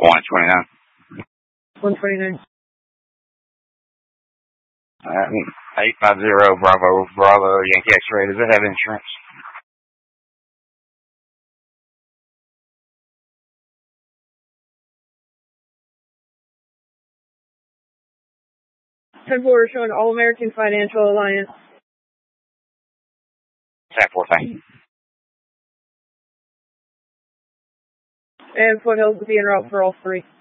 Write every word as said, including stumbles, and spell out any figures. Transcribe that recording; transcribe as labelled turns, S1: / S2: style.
S1: one twenty-nine.
S2: one twenty-nine.
S1: Uh, eight five zero Bravo, Bravo, Yankee X-ray. Does it have insurance?
S2: ten four showing All American Financial Alliance.
S1: ten four, thank you.
S2: And Foothills will be en route for all three.